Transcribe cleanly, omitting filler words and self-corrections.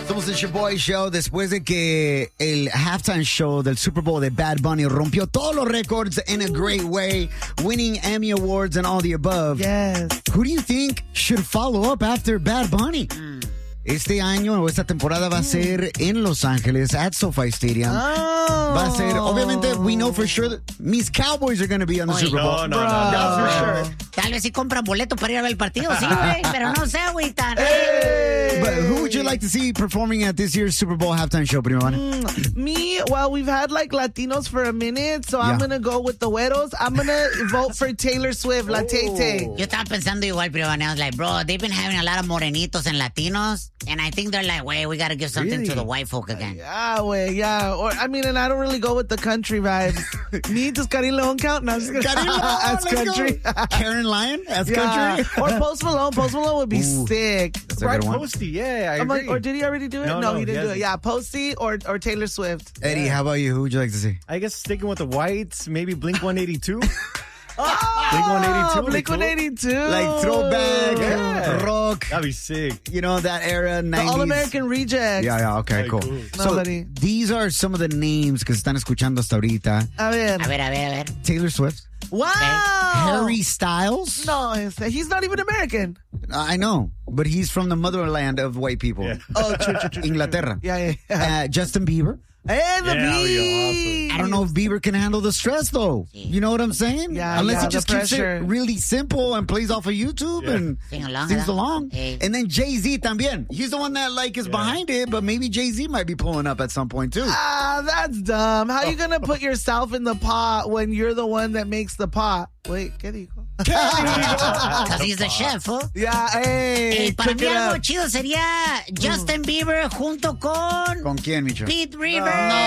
Somos el Shaboy Show después de que el halftime show del Super Bowl de Bad Bunny rompió todos los récords in a great way, winning Emmy Awards and all the above. Yes. Who do you think should follow up after Bad Bunny? Este año o esta temporada va a ser en Los Ángeles at SoFi Stadium. Va a ser, obviamente, we know for sure that mis Cowboys are going to be on the Super Bowl. No. That's for sure. Tal vez sí compran boleto para ir a ver el partido, sí, güey, pero no sé, güey, tan... But who would you like to see performing at this year's Super Bowl halftime show, Prima? Me, well, we've had like Latinos for a minute, so I'm Yeah. going to go with the güeros. I'm going to vote for Taylor Swift, La Tay-Tay. Yo estaba pensando igual, pero I was like, bro, they've been having a lot of morenitos and Latinos, and I think they're like, wait, we got to give something to the white folk again. Yeah, güey, yeah. Or, I mean, and I don't really go with the country vibes. Me, does Karim Leon count? No, I'm just kidding. Karim Leon, As let's country. go. Karen Lyon as Yeah. country? Or Post Malone. Post Malone would be sick. That's a good one. Posty, yeah, I I'm like, agree. or did he already do it? No, he he didn't do it. hasn't. Yeah, Posty or Taylor Swift. Eddie, how about you? Who would you like to see? I guess sticking with the whites, maybe Blink-182. Oh, Blink-182. Blink-182. Like throwback, Yeah. rock, That'd be sick. you know, that era, 90s. The All-American Rejects. Yeah, okay, Ay, cool. cool. So, Nobody. these are some of the names que se están escuchando hasta ahorita. A ver. A ver. Taylor Swift, Wow. Harry Styles. No, he's not even American. I know, but he's from the motherland of white people. Yeah. Oh, true. Inglaterra. Yeah. Justin Bieber. Hey, the Yeah, Bees. I don't know if Bieber can handle the stress, though. You know what I'm saying? Yeah, Unless yeah, he the just keeps it pressure. really simple and plays off of YouTube and Sing along, sings ¿verdad? along. Hey. And then Jay-Z también. He's the one that is behind it, but maybe Jay-Z might be pulling up at some point too. Ah, that's dumb. How you gonna put yourself in the pot when you're the one that makes the pot? Wait, ¿qué dijo? Because he's the chef, huh? Yeah, hey, Para check mí it algo out. chido sería Justin Bieber junto con ¿Con quién, Micho? Pete Rivers.